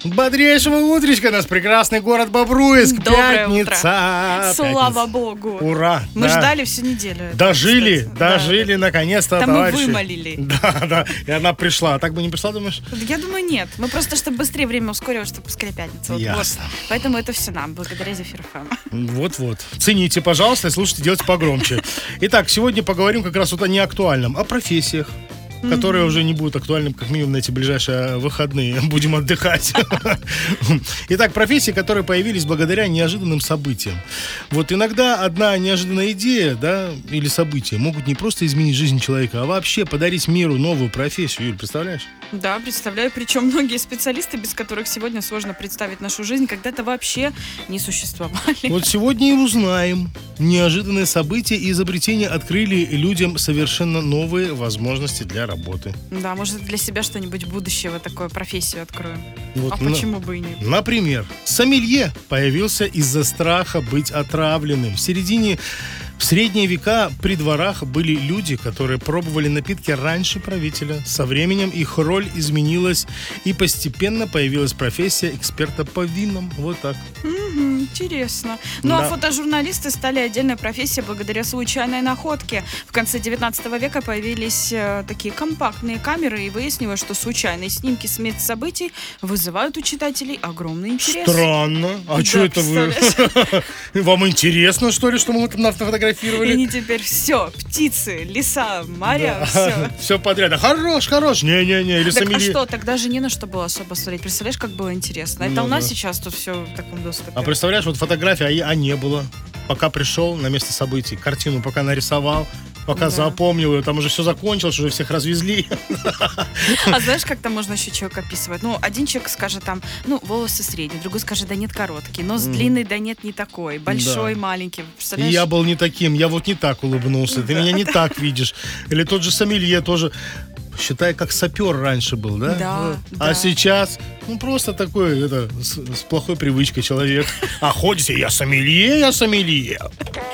Бодрейшего утречка, наш прекрасный город Бобруйск. Доброе Пятница. утро. Слава богу. Ура. Мы ждали всю неделю. Дожили, наконец-то, там товарищи. мы вымолили. Да, и она пришла. А так бы не пришла, думаешь? Я думаю, нет. Мы просто, чтобы быстрее время ускорилось, чтобы скорее пятница. Ясно. Вот. Поэтому это все нам, благодаря Зефир ФМ. Вот. Цените, пожалуйста, и слушайте, делайте погромче. Итак, сегодня поговорим как раз вот о неактуальном, о профессиях, которые уже не будут актуальным, как минимум, на эти ближайшие выходные. Будем отдыхать. Итак, профессии, которые появились благодаря неожиданным событиям. Вот иногда одна неожиданная идея, да, или событие могут не просто изменить жизнь человека, а вообще подарить миру новую профессию. Юль, представляешь? Да, представляю. Причем многие специалисты, без которых сегодня сложно представить нашу жизнь, когда-то вообще не существовали. Вот сегодня и узнаем. Неожиданные события и изобретения открыли людям совершенно новые возможности для работы. Да, может, для себя что-нибудь будущего, такую профессию откроем. Вот, а почему бы и нет? Например, сомелье появился из-за страха быть отравленным. В средние века при дворах были люди, которые пробовали напитки раньше правителя. Со временем их роль изменилась, и постепенно появилась профессия эксперта по винам. Вот так. Интересно. А фотожурналисты стали отдельной профессией благодаря случайной находке. В конце 19 века появились такие компактные камеры, и выяснилось, что случайные снимки с мест событий вызывают у читателей огромный интерес. Странно. А что это вы? Вам интересно, что ли, что мы там нафотографировали? И они теперь все, птицы, леса, моря, все. Все подряд. Хорош. Не-не-не, или сомелье. Так а что, тогда же не на что было особо смотреть. Представляешь, как было интересно. Это у нас сейчас тут все в таком доступе. А представляешь, вот фотография, а не было. Пока пришел на место событий, картину пока нарисовал, пока запомнил ее, там уже все закончилось, уже всех развезли. А знаешь, как там можно еще человека описывать? Один человек скажет там, волосы средние, другой скажет, да нет, короткий, нос длинный, да нет, не такой, большой, маленький. Представляешь? И я был не таким, я вот не так улыбнулся, ты меня не так видишь. Или тот же сомелье тоже, считай, как сапер раньше был, да? Да. А сейчас, просто такой, с плохой привычкой человек. А ходите, я сомелье.